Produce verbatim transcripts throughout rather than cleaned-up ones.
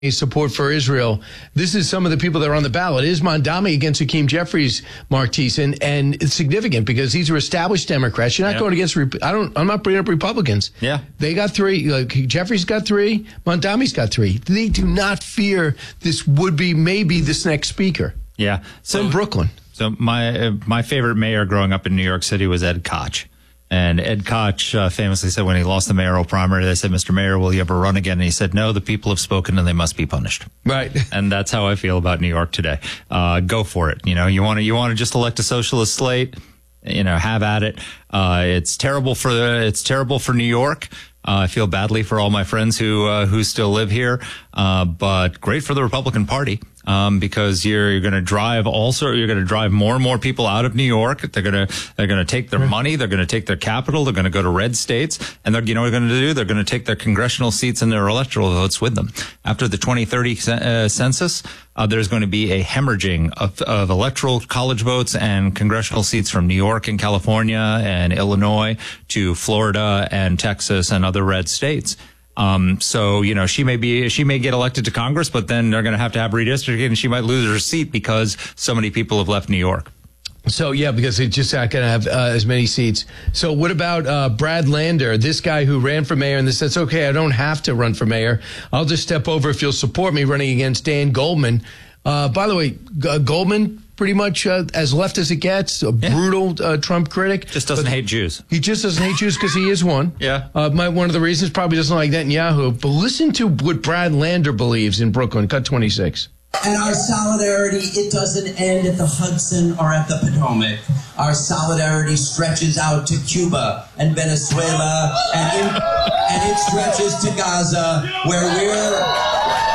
support for Israel. This is some of the people that are on the ballot. It is Mamdani against Hakeem Jeffries, Mark Thiessen, and it's significant because these are established Democrats. You're not yep. going against. I don't. I'm not bringing up Republicans. Yeah, they got three. Like Jeffries got three. Mamdani's got three. They do not fear this would be maybe this next speaker. Yeah, so from Brooklyn. So my uh, my favorite mayor growing up in New York City was Ed Koch. And Ed Koch uh, famously said when he lost the mayoral primary, they said, Mister Mayor, will you ever run again? And he said, no, the people have spoken and they must be punished. Right. And that's how I feel about New York today. Uh, go for it. You know, you want to, you want to just elect a socialist slate, you know, have at it. Uh, it's terrible for the, it's terrible for New York. Uh, I feel badly for all my friends who, uh, who still live here. Uh, but great for the Republican Party. Um, because you're, you're going to drive also, you're going to drive more and more people out of New York. They're going to, they're going to take their money. They're going to take their capital. They're going to go to red states. And they're, you know what they're going to do? They're going to take their congressional seats and their electoral votes with them. After the twenty thirty uh, census, uh, there's going to be a hemorrhaging of, of electoral college votes and congressional seats from New York and California and Illinois to Florida and Texas and other red states. Um, so, you know, she may be, she may get elected to Congress, but then they're going to have to have redistricting and she might lose her seat because so many people have left New York. So, yeah, because it's just not going to have uh, as many seats. So what about uh, Brad Lander, this guy who ran for mayor and this says, okay, I don't have to run for mayor. I'll just step over if you'll support me running against Dan Goldman. Uh, by the way, uh, Goldman, pretty much uh, as left as it gets, a yeah. brutal uh, Trump critic. Just doesn't hate Jews. He just doesn't hate Jews because he is one. Yeah. Uh, my, one of the reasons probably doesn't like Netanyahu. But listen to what Brad Lander believes in Brooklyn. Cut twenty-six. And our solidarity, it doesn't end at the Hudson or at the Potomac. Our solidarity stretches out to Cuba and Venezuela, and, in, and it stretches to Gaza, where we're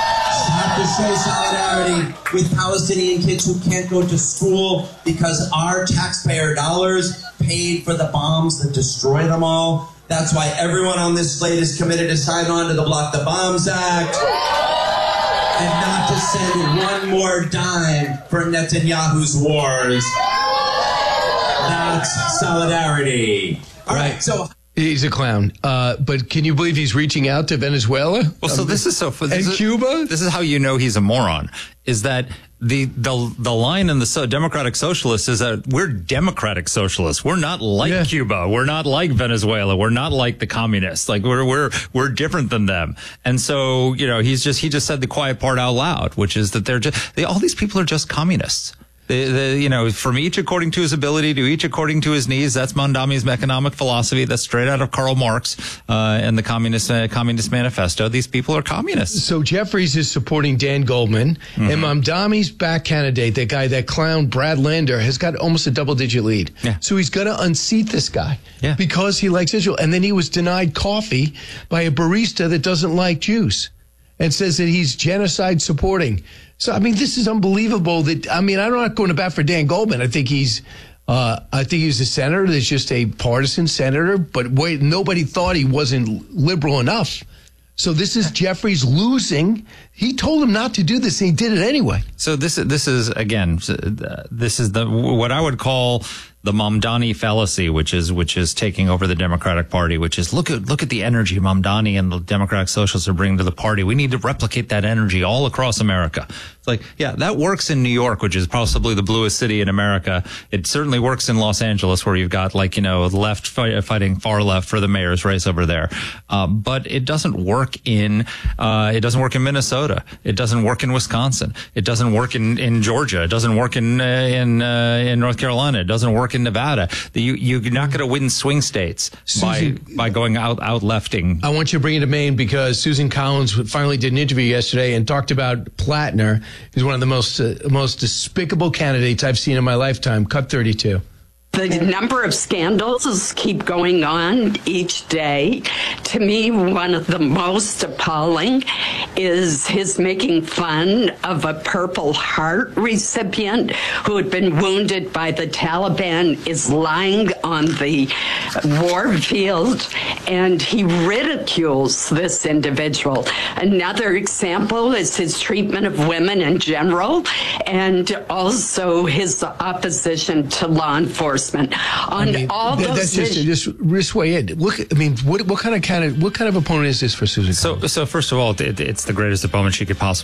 have to show solidarity with Palestinian kids who can't go to school because our taxpayer dollars paid for the bombs that destroy them all. That's why everyone on this slate is committed to sign on to the Block the Bombs Act and not to send one more dime for Netanyahu's wars. That's solidarity. All right, so... He's a clown. Uh, but can you believe he's reaching out to Venezuela? Well, so um, this is so this and is, Cuba? This is how you know he's a moron, is that the the the line in the so Democratic Socialists is that we're Democratic Socialists. We're not like yeah. Cuba. We're not like Venezuela. We're not like the communists. Like we're we're we're different than them. And so, you know, he's just he just said the quiet part out loud, which is that they're just they, all these people are just communists. The, the, you know, from each according to his ability to each according to his needs. That's Mamdani's economic philosophy. That's straight out of Karl Marx uh, and the Communist uh, Communist Manifesto. These people are communists. So Jeffries is supporting Dan Goldman, mm-hmm. and Mamdani's back candidate, that guy, that clown Brad Lander, has got almost a double-digit lead. Yeah. So he's going to unseat this guy yeah. because he likes Israel. And then he was denied coffee by a barista that doesn't like Jews and says that he's genocide supporting. So, I mean, this is unbelievable that, I mean, I'm not going to bat for Dan Goldman. I think he's, uh, I think he's a senator that's just a partisan senator, but wait, nobody thought he wasn't liberal enough. So this is Jeffries losing. He told him not to do this, and he did it anyway. So this, this is, again, this is the, what I would call the Mamdani fallacy, which is which is taking over the Democratic Party, which is look at look at the energy Mamdani and the Democratic Socialists are bringing to the party. We need to replicate that energy all across America. It's like, yeah, that works in New York, which is possibly the bluest city in America. It certainly works in Los Angeles, where you've got, like, you know, left fight, fighting far left for the mayor's race over there. Uh, but it doesn't work in uh, it doesn't work in Minnesota. It doesn't work in Wisconsin. It doesn't work in, in Georgia. It doesn't work in uh, in uh, in North Carolina. It doesn't work in Nevada. You, you're not going to win swing states Susan, by by going out out lefting. I want you to bring it to Maine because Susan Collins finally did an interview yesterday and talked about Plattner. He's one of the most uh, most despicable candidates I've seen in my lifetime. Cut thirty-two. The number of scandals keep going on each day. To me, one of the most appalling is his making fun of a Purple Heart recipient who had been wounded by the Taliban, is lying on the war field, and he ridicules this individual. Another example is his treatment of women in general, and also his opposition to law enforcement. enforcement on I mean, all that- those that's just, issues. just this way in. Look, I mean, what what kind of kind of what kind of opponent is this for Susan? So, Collins? so first of all, it, it's the greatest opponent she could possibly